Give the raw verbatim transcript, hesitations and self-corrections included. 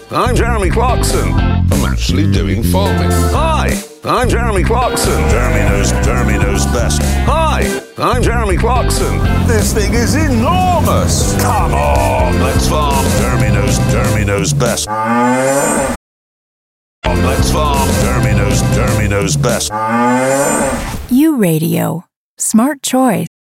I'm Jeremy Clarkson. I'm actually doing farming. Hi, I'm Jeremy Clarkson. Jeremy knows, Jeremy knows best. Hi, I'm Jeremy Clarkson. This thing is enormous. Come on, let's farm. Jeremy knows, Jeremy knows best. Come on, let's farm. Jeremy knows, Jeremy knows best. U Radio. Smart choice.